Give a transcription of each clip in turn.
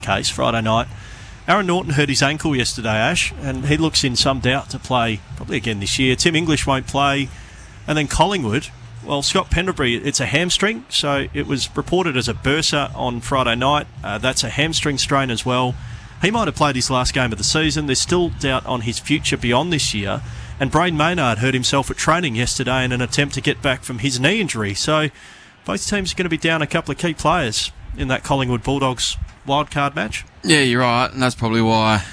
case Friday night. Aaron Norton hurt his ankle yesterday, Ash, and he looks in some doubt to play probably again this year. Tim English won't play. And then Collingwood, well, Scott Pendlebury, it's a hamstring, so it was reported as a bursa on Friday night. That's a hamstring strain as well. He might have played his last game of the season. There's still doubt on his future beyond this year. And Brain Maynard hurt himself at training yesterday in an attempt to get back from his knee injury. So both teams are going to be down a couple of key players in that Collingwood Bulldogs wildcard match. Yeah, you're right, and that's probably why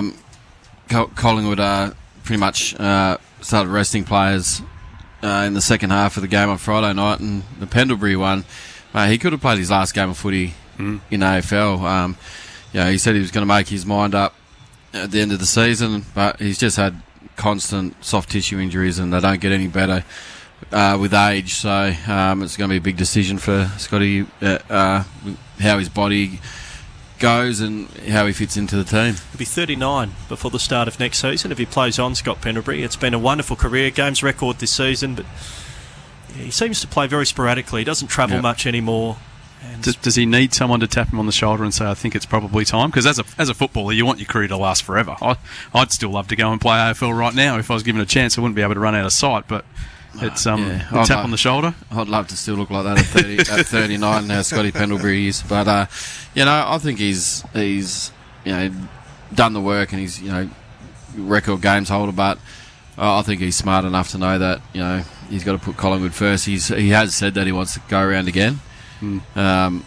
Collingwood pretty much started resting players in the second half of the game on Friday night. And the Pendlebury one, he could have played his last game of footy in AFL. He said he was going to make his mind up at the end of the season, but he's just had constant soft tissue injuries, and they don't get any better with age. So it's going to be a big decision for Scotty, how his body goes and how he fits into the team. He'll be 39 before the start of next season if he plays on, Scott Pendlebury. It's been a wonderful career, games record this season, but he seems to play very sporadically. He doesn't travel much anymore. Does he need someone to tap him on the shoulder and say, I think it's probably time? Because as a footballer, you want your career to last forever. I'd still love to go and play AFL right now. If I was given a chance, I wouldn't be able to run out of sight, but it's a tap on the shoulder. I'd love to still look like that at 39, how Scotty Pendlebury is. But, I think he's done the work, and he's, record games holder, but I think he's smart enough to know that, he's got to put Collingwood first. He has said that he wants to go around again. And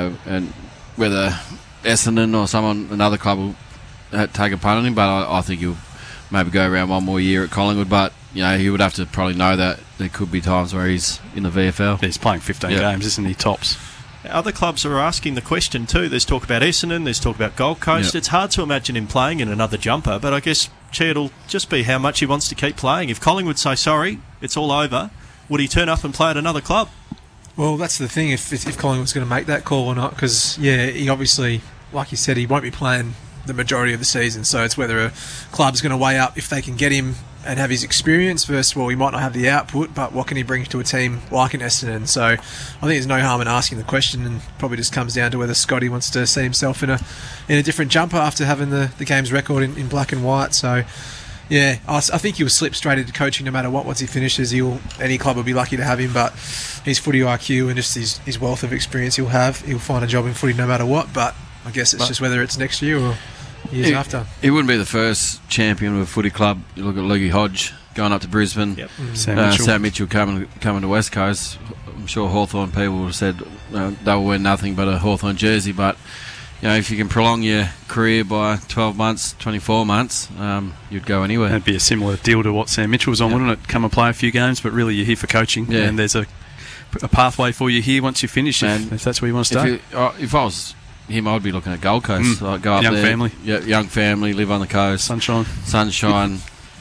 whether Essendon or another club will take a punt on him, but I think he'll maybe go around one more year at Collingwood. But he would have to probably know that there could be times where he's in the VFL. He's playing 15 games, isn't he? Tops. Other clubs are asking the question too. There's talk about Essendon, there's talk about Gold Coast. It's hard to imagine him playing in another jumper, but I guess it'll just be how much he wants to keep playing. If Collingwood say sorry, it's all over, would he turn up and play at another club? Well, that's the thing, if Collingwood's going to make that call or not, because, he obviously, like you said, he won't be playing the majority of the season, so it's whether a club's going to weigh up if they can get him and have his experience versus, well, he might not have the output, but what can he bring to a team like an Essendon? So I think there's no harm in asking the question, and probably just comes down to whether Scotty wants to see himself in a different jumper after having the game's record in black and white. So yeah, I think he'll slip straight into coaching no matter what. Once he finishes, any club will be lucky to have him, but his footy IQ and just his wealth of experience he'll find a job in footy no matter what. But I guess it's just whether it's next year or years after. He wouldn't be the first champion of a footy club. You look at Lukey Hodge going up to Brisbane. Yep. Sam Mitchell coming to West Coast. I'm sure Hawthorn people would have said they will wear nothing but a Hawthorn jersey, but if you can prolong your career by 12 months, 24 months, you'd go anywhere. It'd be a similar deal to what Sam Mitchell was on, wouldn't it? Come and play a few games, but really you're here for coaching, and there's a pathway for you here once you finish, if that's where you want to stay. If I was him, I'd be looking at Gold Coast. Like go up young there, family. Young family, live on the coast. Sunshine,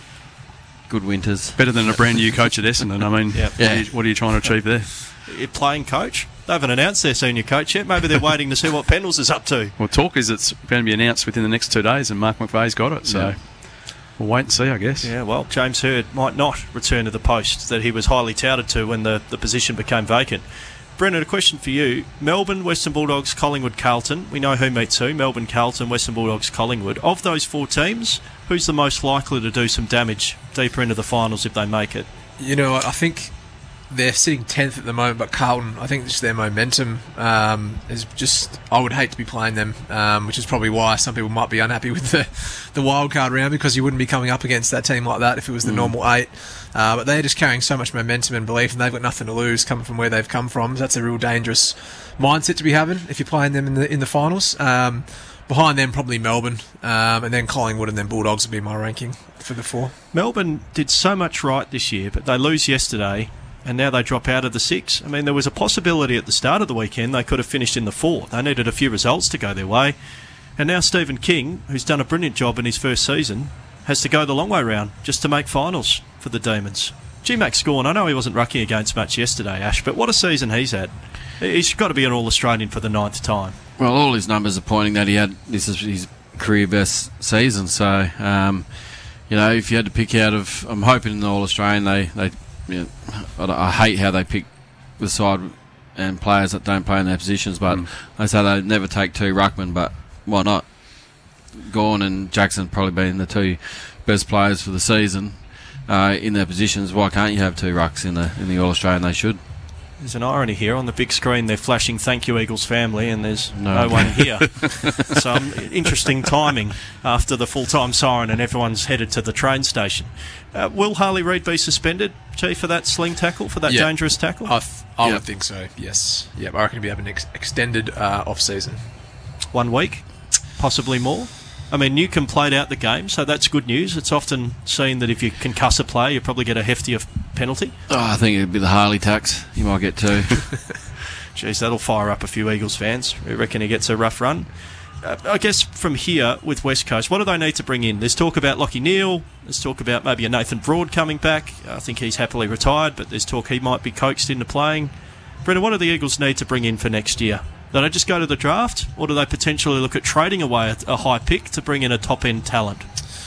good winters. Better than a brand new coach at Essendon. I mean, what are you trying to achieve there? You're playing coach? They haven't announced their senior coach yet. Maybe they're waiting to see what Pendles is up to. Well, talk is it's going to be announced within the next 2 days, and Mark McVeigh's got it. So we'll wait and see, I guess. Yeah, well, James Hird might not return to the post that he was highly touted to when the position became vacant. Brendan, a question for you. Melbourne, Western Bulldogs, Collingwood, Carlton. We know who meets who. Melbourne, Carlton, Western Bulldogs, Collingwood. Of those four teams, who's the most likely to do some damage deeper into the finals if they make it? I think they're sitting 10th at the moment, but Carlton, I think just their momentum is just... I would hate to be playing them, which is probably why some people might be unhappy with the wildcard round, because you wouldn't be coming up against that team like that if it was the normal 8. But they're just carrying so much momentum and belief, and they've got nothing to lose coming from where they've come from. So that's a real dangerous mindset to be having if you're playing them in the finals. Behind them, probably Melbourne, and then Collingwood, and then Bulldogs would be my ranking for the 4. Melbourne did so much right this year, but they lose yesterday, and now they drop out of the 6. I mean, there was a possibility at the start of the weekend they could have finished in the 4. They needed a few results to go their way. And now Stephen King, who's done a brilliant job in his first season, has to go the long way round just to make finals for the Demons. G-Max Gawn, I know he wasn't rucking against much yesterday, Ash, but what a season he's had. He's got to be an All-Australian for the 9th time. Well, all his numbers are pointing that this is his career best season. So, if you had to pick out of... I'm hoping in the All-Australian I hate how they pick the side and players that don't play in their positions, but they say they never take 2 ruckmen, but why not? Gawn and Jackson probably been the two best players for the season in their positions. Why can't you have two rucks in the All-Australian? They should. There's an irony here. On the big screen, they're flashing "Thank you, Eagles family," and there's no one here. So interesting timing after the full-time siren and everyone's headed to the train station. Will Harley Reid be suspended, Chief, for that sling tackle, for that dangerous tackle? I would think so, yes. Yeah, I reckon he'll be having an extended off-season. 1 week, possibly more. I mean, Newcombe played out the game, so that's good news. It's often seen that if you concuss a player, you probably get a heftier penalty. I think it'd be the Harley tax. You might get two. Jeez, that'll fire up a few Eagles fans. I reckon he gets a rough run. I guess from here with West Coast, what do they need to bring in? There's talk about Lachie Neale. There's talk about maybe a Nathan Broad coming back. I think he's happily retired, but there's talk he might be coaxed into playing. Brendan, what do the Eagles need to bring in for next year? Do they just go to the draft, or do they potentially look at trading away a high pick to bring in a top-end talent?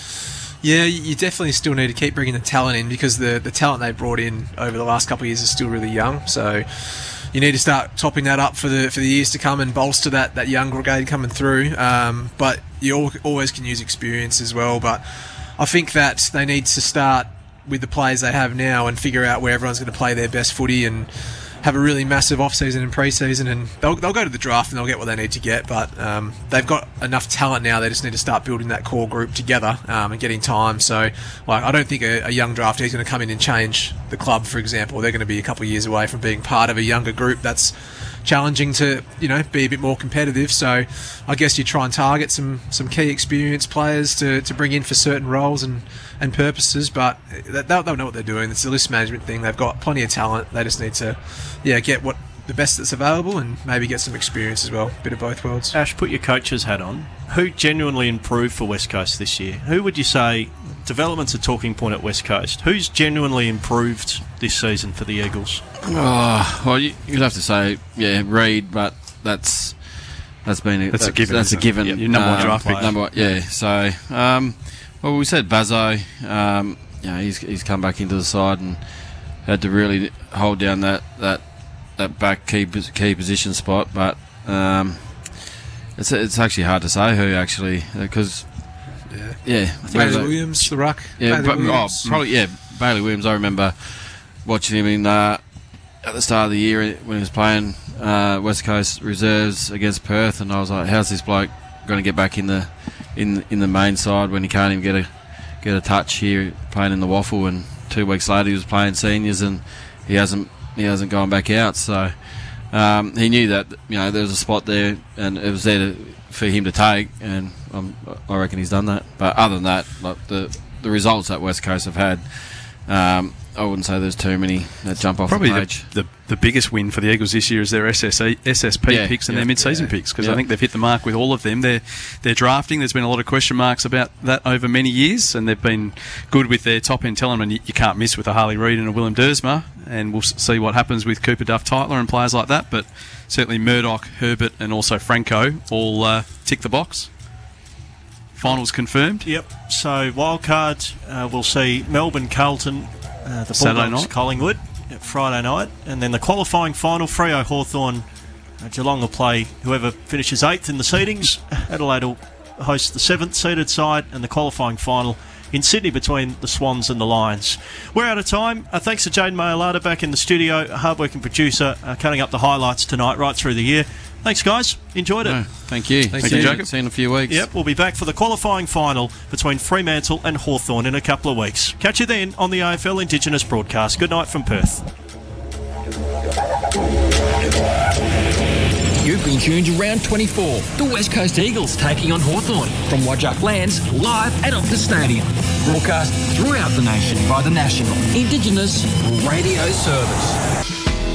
Yeah, you definitely still need to keep bringing the talent in, because the talent they brought in over the last couple of years is still really young. So you need to start topping that up for the years to come and bolster that young brigade coming through. But you always can use experience as well. But I think that they need to start with the players they have now and figure out where everyone's going to play their best footy and have a really massive off-season and pre-season, and they'll go to the draft and they'll get what they need to get, but they've got enough talent now. They just need to start building that core group together and getting time. So I don't think a young draftee is going to come in and change the club, for example. They're going to be a couple of years away from being part of a younger group that's challenging to be a bit more competitive. So I guess you try and target some key experienced players to bring in for certain roles and purposes, but they'll know what they're doing. It's a list management thing. They've got plenty of talent. They just need to get the best that's available and maybe get some experience as well. Bit of both worlds. Ash, put your coach's hat on. Who genuinely improved for West Coast this year? Who would you say, development's a talking point at West Coast, who's genuinely improved this season for the Eagles? Well, you'd have to say, Reid, but that's a given. That's a given. Your number one draft pick. So, we said Bazzo. He's come back into the side and had to really hold down that back key position spot. But it's actually hard to say who actually, because I think Bailey Williams, the ruck. Bailey Williams. I remember watching him at the start of the year when he was playing West Coast reserves against Perth, and I was like, how's this bloke going to get back in the main side when he can't even get a touch here playing in the Waffle? And 2 weeks later he was playing seniors and he hasn't gone back out. So he knew that there was a spot there and it was there for him to take, and I reckon he's done that. But other than that, like the results that West Coast have had, I wouldn't say there's too many that jump off the page. The biggest win for the Eagles this year is their SSP picks and their mid-season picks, because I think they've hit the mark with all of them. They're drafting. There's been a lot of question marks about that over many years, and they've been good with their top-end talent. And you can't miss with a Harley Reid and a Willem Dersma, and we'll see what happens with Cooper Duff-Tytler and players like that. But certainly Murdoch, Herbert and also Franco all tick the box. Finals confirmed. Yep. So wildcard, we'll see Melbourne, Carlton, the Saturday Bulldogs, night. Collingwood, Friday night, and then the qualifying final, Freo, Hawthorn. Geelong will play whoever finishes 8th in the seedings. Adelaide will host the 7th seeded side, and the qualifying final in Sydney between the Swans and the Lions. We're out of time. Thanks to Jaden Mayalata back in the studio, a hard-working producer, cutting up the highlights tonight right through the year. Thanks, guys. Enjoyed it. Thank you. Thank you, Jacob. See you in a few weeks. Yep, we'll be back for the qualifying final between Fremantle and Hawthorn in a couple of weeks. Catch you then on the AFL Indigenous broadcast. Good night from Perth. You've been tuned to Round 24, the West Coast Eagles taking on Hawthorn from Wajak Lands, live at Optus Stadium. Broadcast throughout the nation by the National Indigenous Radio Service.